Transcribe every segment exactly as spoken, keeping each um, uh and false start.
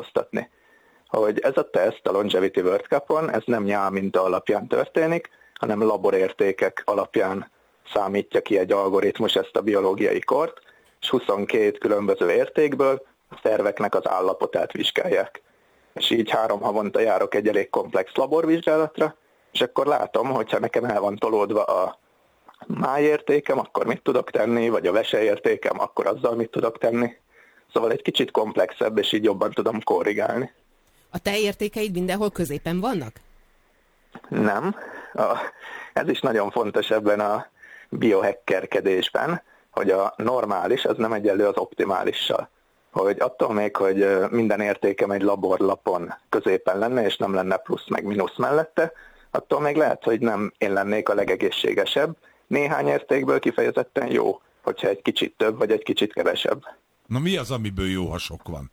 változtatni. Hogy ez a teszt a Longevity World Cupon, ez nem nyálminta alapján történik, hanem laborértékek alapján számítja ki egy algoritmus ezt a biológiai kort, és huszonkét különböző értékből a szerveknek az állapotát vizsgálják. És így három havonta járok egy elég komplex laborvizsgálatra, és akkor látom, hogyha nekem el van tolódva a májértékem, akkor mit tudok tenni, vagy a veseértékem, akkor azzal mit tudok tenni. Szóval egy kicsit komplexebb, és így jobban tudom korrigálni. A te értékeid mindenhol középen vannak? Nem. A, ez is nagyon fontos ebben a biohackerkedésben, hogy a normális az nem egyenlő az optimálissal. Hogy attól még, hogy minden értékem egy laborlapon középen lenne, és nem lenne plusz meg mínusz mellette, attól még lehet, hogy nem én lennék a legegészségesebb. Néhány értékből kifejezetten jó, hogyha egy kicsit több, vagy egy kicsit kevesebb. Na mi az, amiből jó, ha sok van?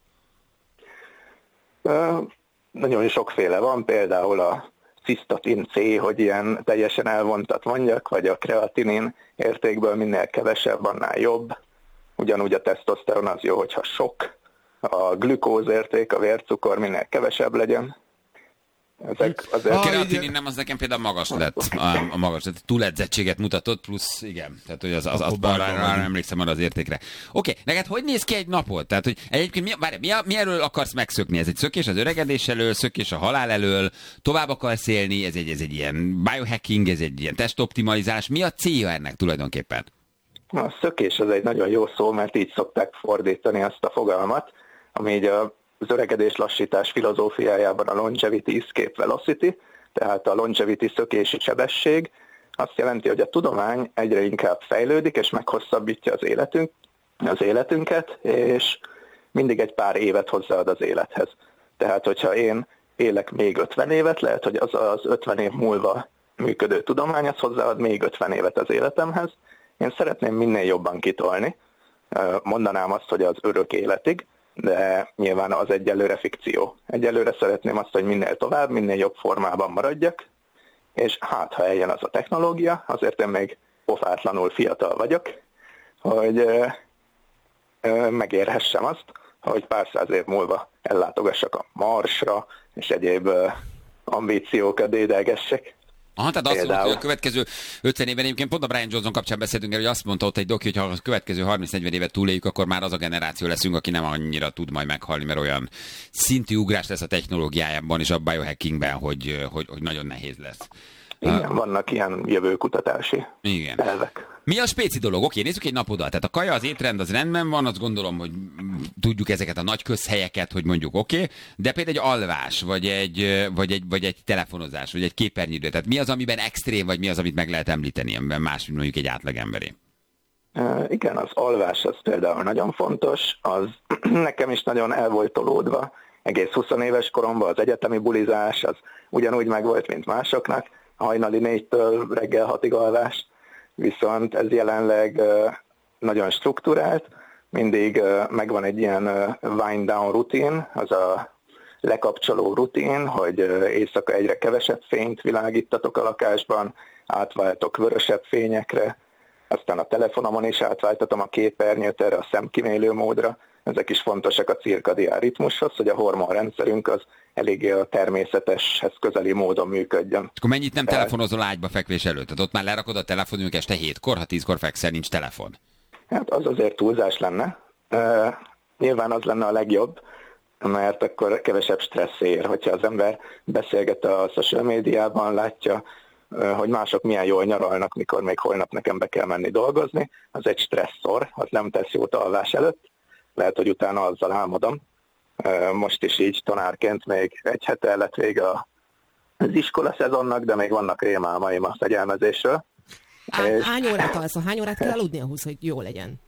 Uh, nagyon sokféle van, például a cisztatin C, hogy ilyen teljesen elvontat mondjak, vagy a kreatinin értékből minél kevesebb, annál jobb. Ugyanúgy a tesztoszteron az jó, hogyha sok. A glükóz érték, a vércukor minél kevesebb legyen. Ezek azért... A kreatinin nem, az nekem például magas lett. A, a magas lett. Túledzettséget mutatott, plusz igen. Tehát, hogy az, az, az arra emlékszem arra az értékre. Oké, okay, neked hogy néz ki egy napod? Tehát, hogy egyébként mi, várj, mi, mi erről akarsz megszökni? Ez egy szökés az öregedés elől, szökés a halál elől, tovább akarsz élni, ez egy, ez egy ilyen biohacking, ez egy ilyen testoptimalizálás. Mi a célja ennek tulajdonképpen? A szökés az egy nagyon jó szó, mert így szokták fordítani azt a fogalmat, ami így a az öregedés lassítás filozófiájában a longevity escape velocity, tehát a longevity szökési sebesség, azt jelenti, hogy a tudomány egyre inkább fejlődik, és meghosszabbítja az életünk, az életünket, és mindig egy pár évet hozzáad az élethez. Tehát, hogyha én élek még ötven évet, lehet, hogy az az ötven év múlva működő tudomány, az hozzáad még ötven évet az életemhez. Én szeretném minél jobban kitolni. Mondanám azt, hogy az örök életig, de nyilván az egyelőre fikció. Egyelőre szeretném azt, hogy minél tovább, minél jobb formában maradjak, és hát, ha eljön az a technológia, azért én még pofátlanul fiatal vagyok, hogy ö, ö, megérhessem azt, hogy pár száz év múlva ellátogassak a Marsra, és egyéb ö, ambíciókat dédelgessek. Aha, tehát azt mondta, hogy a következő ötven évben, egyébként pont a Brian Johnson kapcsán beszéltünk el, hogy azt mondta ott egy doki, hogy ha a következő harminc-negyven évet túléljük, akkor már az a generáció leszünk, aki nem annyira tud majd meghalni, mert olyan szintű ugrás lesz a technológiájában és a biohackingben, hogy, hogy, hogy nagyon nehéz lesz. Igen, vannak ilyen jövőkutatási Igen. elvek. Mi a spéci dolog? Oké, nézzük egy napodat. Tehát a kaja, az étrend az rendben van, azt gondolom, hogy tudjuk ezeket a nagy közhelyeket, hogy mondjuk oké, de például egy alvás, vagy egy, vagy, egy, vagy egy telefonozás, vagy egy képernyőidő. Tehát mi az, amiben extrém, vagy mi az, amit meg lehet említeni, amiben más, mint mondjuk egy átlagemberé? Uh, igen, az alvás az például nagyon fontos, az nekem is nagyon el volt tolódva. Egész húsz éves koromban az egyetemi bulizás, az ugyanúgy megvolt, mint másoknak. Hajnali négytől reggel hatig alvás, viszont ez jelenleg nagyon strukturált, mindig megvan egy ilyen wind down rutin, az a lekapcsoló rutin, hogy éjszaka egyre kevesebb fényt világítatok a lakásban, átváltok vörösebb fényekre, aztán a telefonomon is átváltatom a képernyőt erre a szemkímélő módra. Ezek is fontosak a cirkadián ritmushoz, hogy a hormonrendszerünk az eléggé a természeteshez közeli módon működjön. Akkor mennyit nem telefonozol ágyba fekvés előtt? Tehát ott már lerakod a telefonunk este hétkor, ha tízkor fekszel, nincs telefon. Hát az azért túlzás lenne. Uh, nyilván az lenne a legjobb, mert akkor kevesebb stressz ér, hogyha az ember beszélget a social médiában, látja, uh, hogy mások milyen jól nyaralnak, mikor még holnap nekem be kell menni dolgozni, az egy stresszor, az nem tesz jót alvás előtt. Lehet, hogy utána azzal álmodom. Most is így tanárként még egy hete lett vége az iskola szezonnak, de még vannak rémálmaim a fegyelmezésről. Há- hány órát alszol? Hány órát kell aludni ahhoz, hogy jó legyen?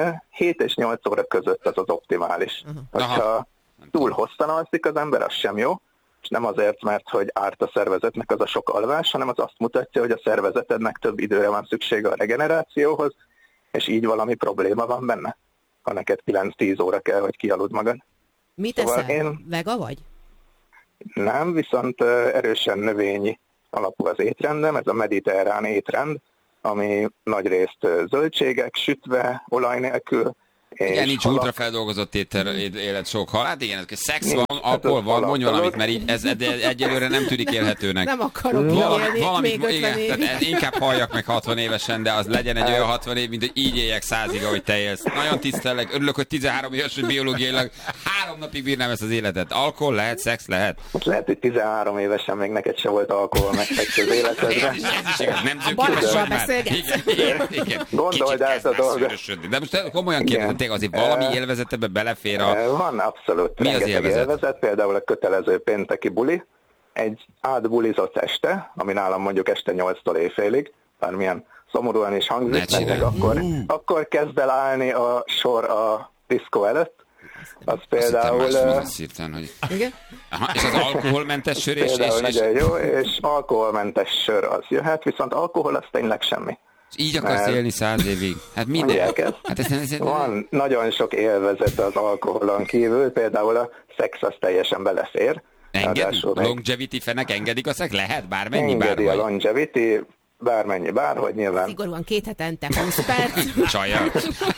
hét és nyolc óra között az az optimális. Uh-huh. Hogyha túl hosszan alszik az ember, az sem jó, és nem azért, mert hogy árt a szervezetnek az a sok alvás, hanem az azt mutatja, hogy a szervezetednek több időre van szüksége a regenerációhoz, és így valami probléma van benne. Ha neked kilenc-tíz óra kell, hogy kialudd magad. Mit eszel? Szóval én... Vega vagy? Nem, viszont erősen növényi alapú az étrendem, ez a mediterrán étrend, ami nagyrészt zöldségek, sütve, olaj nélkül, Igen, nincs halak... ultrafeldolgozott étel, élet sok halát, igen, ez szex van, alkohol van, mondj valamit, mert így ez egyelőre nem tűnik élhetőnek. Nem akarok élni, valamit, még ötven évig. Tehát inkább halljak meg hatvan évesen, de az legyen egy olyan hatvan év, mint hogy így éljek százig, ahogy te élsz. Nagyon tisztellek, örülök, hogy tizenhárom éves, hogy biológiailag három napig bírnám ezt az életet. Alkohol lehet, szex lehet? Lehet, hogy tizenhárom évesen még neked se volt alkohol, meg szex az életedben. Ez is, ez is igaz, nem Balázsral beszélgetsz. Igen, igen. Gondold át a dolgot. De most komolyan kérdezem, azért valami élvezetebe belefér a... Van, abszolút. Mi az élvezet? élvezet? Például a kötelező pénteki buli, egy átbulizott este, ami nálam mondjuk este nyolctól éjfélig, bármilyen szomorúan is hangzik, meg akkor, akkor kezd el állni a sor a diszkó előtt. Az például... Azt hittem, hogy... Igen? Aha, és az alkoholmentes sör és... Például és, nagyon jó, és alkoholmentes sör az jöhet, viszont alkohol az tényleg semmi. Így akarsz mert... élni száz évig? Hát minden. Hát ez, ez, ez... Van nagyon sok élvezet az alkoholon kívül, például a szex az teljesen belefér. Enged? Longevity fenek engedik a szex? Lehet bármennyi? Engedi bárhogy. a longevity, bármennyi, bárhogy nyilván. Szigorúan két hetente húsz perc. Csajjal.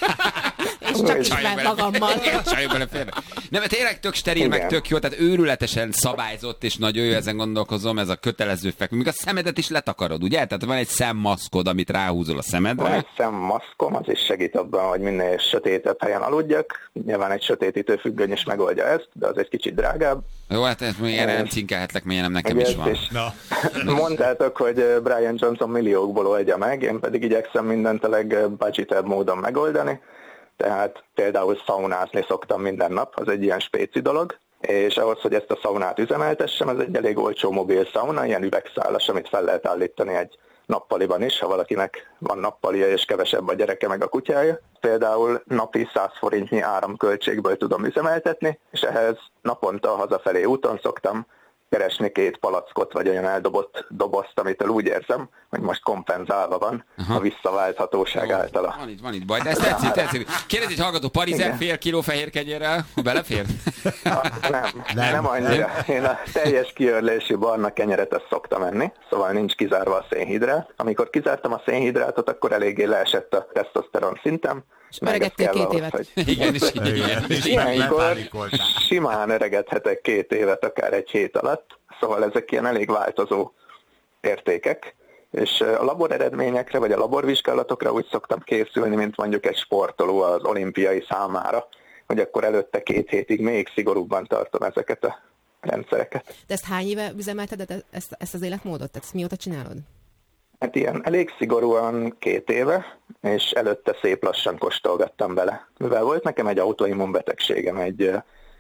És csak ismer magammal. Csajjal bele félre. Nem, mert tényleg tök steril, igen. Meg tök jó, tehát őrületesen szabályzott, és nagyon jó, ezen gondolkozom, ez a kötelező fekvő. Még a szemedet is letakarod, ugye? Tehát van egy szemmaszkod, amit ráhúzol a szemedre. Van egy szemmaszkom, az is segít abban, hogy minél sötétebb helyen aludjak. Nyilván egy sötétítő függöny is megoldja ezt, de az egy kicsit drágább. Jó, hát még erre nem cinkelhetlek, mert nem nekem is van. Na. Mondtátok, hogy Brian Johnson milliókból oldja meg, én pedig igyekszem mindent a legbudgetebb módon megoldani. Tehát például szaunázni szoktam minden nap, az egy ilyen spéci dolog, és ahhoz, hogy ezt a szaunát üzemeltessem, ez egy elég olcsó mobil szauna, ilyen üvegszálas, amit fel lehet állítani egy nappaliban is, ha valakinek van nappalia és kevesebb a gyereke meg a kutyája. Például napi száz forintnyi áramköltségből tudom üzemeltetni, és ehhez naponta hazafelé úton szoktam keresni két palackot, vagy olyan eldobott dobozt, amitől úgy érzem, hogy most kompenzálva van. Aha. A visszaválthatóság általa. Van itt, van itt baj, de ez tetszik, tetszik. Kérdezi, hogy hallgató, Parizer fél kiló fehér kenyérrel, belefér? Na, nem, nem, nem annyira. Én a teljes kiörlésű barna kenyeret ezt szoktam enni, szóval nincs kizárva a szénhidrát. Amikor kizártam a szénhidrátot, akkor eléggé leesett a tesztoszteron szintem. És öregedtél két évet. Hogy... Igen, és igen. Ilyenkor simán öregedhetek két évet, akár egy hét alatt. Szóval ezek ilyen elég változó értékek. És a labor eredményekre, vagy a laborvizsgálatokra úgy szoktam készülni, mint mondjuk egy sportoló az olimpiai számára, hogy akkor előtte két hétig még szigorúbban tartom ezeket a rendszereket. De ezt hány éve üzemelted ezt, ezt az életmódot? Tehát ezt mióta csinálod? Hát ilyen elég szigorúan két éve, és előtte szép lassan kóstolgattam bele. Mivel volt nekem egy autoimmunbetegségem, egy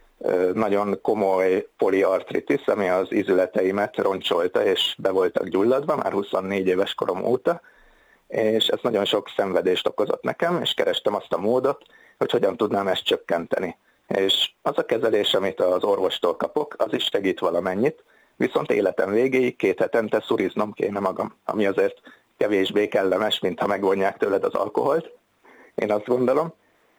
ö, nagyon komoly poliartritis, ami az izületeimet roncsolta, és be voltak gyulladva már huszonnégy éves korom óta, és ez nagyon sok szenvedést okozott nekem, és kerestem azt a módot, hogy hogyan tudnám ezt csökkenteni. És az a kezelés, amit az orvostól kapok, az is segít valamennyit, viszont életem végéig két hetente szuriznom kéne magam, ami azért kevésbé kellemes, mint ha megvonják tőled az alkoholt, én azt gondolom,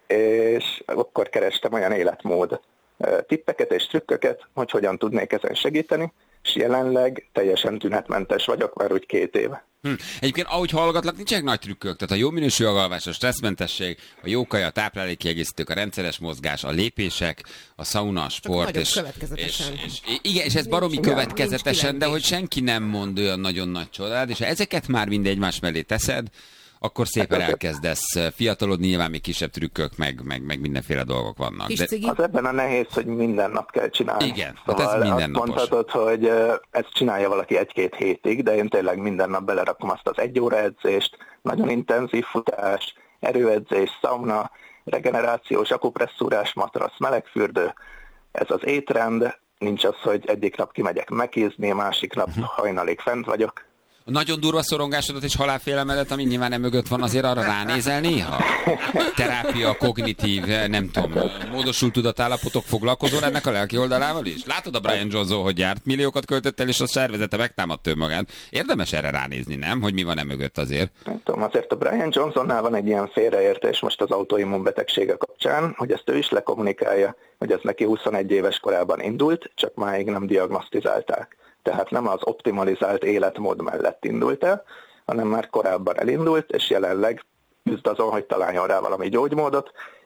és akkor kerestem olyan életmód tippeket és trükköket, hogy hogyan tudnék ezen segíteni, és jelenleg teljesen tünetmentes vagyok már úgy két éve. Hm. Egyébként ahogy hallgatlak, nincsenek nagy trükkök, tehát a jó minősű alvás, a stresszmentesség, a jó kaja, a táplálékkiegészítők, a rendszeres mozgás, a lépések, a szauna, a sport, és, és, és, igen, és ez baromi nincs, következetesen, de hogy senki nem mond olyan nagyon nagy csodát, és ha ezeket már mind egymás mellé teszed, akkor szépen elkezdesz fiatalodni, nyilván még kisebb trükkök, meg, meg, meg mindenféle dolgok vannak. De... Az ebben a nehéz, hogy minden nap kell csinálni. Igen, szóval hát ez mindennapos. Azt mondhatod, hogy ezt csinálja valaki egy-két hétig, de én tényleg minden nap belerakom azt az egy óra edzést, nagyon intenzív futás, erőedzés, szauna, regenerációs, akupresszúrás, matrac, melegfürdő. Ez az étrend, nincs az, hogy egyik nap kimegyek mekézni, másik nap uh-huh. hajnalig fent vagyok. A nagyon durva szorongásodat és halálfélelmedet, ami nyilván nem mögött van, azért arra ránézel néha? Terápia, kognitív, nem tudom, módosult tudatállapotok, foglalkozol ennek a lelki oldalával is? Látod a Brian Johnson, hogy járt, milliókat költött el, és a szervezete megtámadt önmagát. Érdemes erre ránézni, nem? Hogy mi van e mögött azért? Nem tudom, azért a Brian Johnsonnál van egy ilyen félreértés most az autoimmunbetegsége kapcsán, hogy ezt ő is lekommunikálja, hogy ez neki huszonegy éves korában indult, csak máig nem diagnosztizálták. Tehát nem az optimalizált életmód mellett indult el, hanem már korábban elindult, és jelenleg küzd azon, hogy találjon rá valami gyógymódot,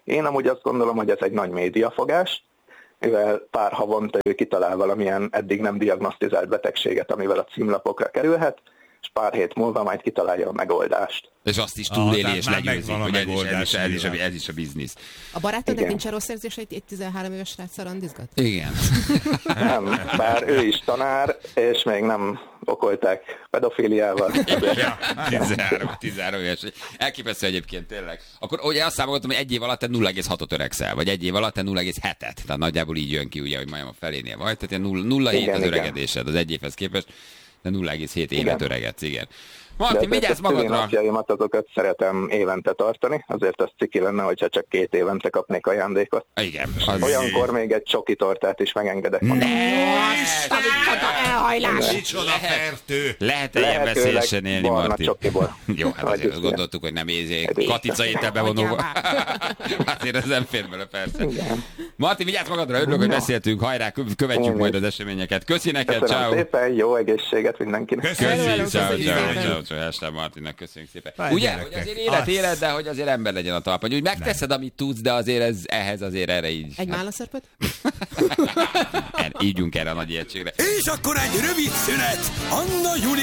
Én amúgy azt gondolom, hogy ez egy nagy médiafogás, mivel pár havonta ő kitalál valamilyen eddig nem diagnosztizált betegséget, amivel a címlapokra kerülhet, és pár hét múlva majd kitalálja a megoldást. És azt is túléli és legyőzik, hogy ez is, ez, is, ez, is a, ez is a biznisz. A barátodnak nincs rossz érzés, hogy egy tizenhárom éves srác randizgat? Igen. Nem, bár ő is tanár, és még nem okolták pedofiliával. tizenhárom éves. Elképesztő egyébként tényleg. Akkor ugye azt számoltam, hogy egy év alatt te nulla egész hatot öregszel, vagy egy év alatt te nulla egész hetet. Tehát nagyjából így jön ki, ugye, hogy majdnem a felénél vagy. Tehát nulla egész hét az öregedésed, az egy évhez képest, de nulla egész hét évet öregedsz, igen. Martin, vigyázz magadra! A szülinapjaimat azokat szeretem évente tartani, azért az ciki lenne, hogyha csak két évente kapnék ajándékot. Igen. Az... Olyankor még egy csoki tortát is megengedek. Ne! Elhajlás! Micsoda fertő! Lehet-e ilyen veszélyesen élni, Martin? Csokiból. Jó, hát azért azt gondoltuk, hogy nem érzé. Katica ételbe vonulva. Azért ez nem fér bele, persze. Martin, vigyázz magadra, örülök, hogy beszéltünk. Hajrá, követjük majd az eseményeket. Köszi neked, ciao. Köszönöm szépen, jó egészséget mindenkinek. Köszönjük, ciao, ciao. Hashtag Martinnak köszönjük szépen. Fáj, ugye, gyerekek. Hogy azért élet, élet, de hogy azért ember legyen a talpon. Úgy megteszed, amit tudsz, de azért ez, ehhez azért erre így... Egy hát... málaszörpöt? Ígyunk erre a nagy értségre. És akkor egy rövid szünet. Anna Juli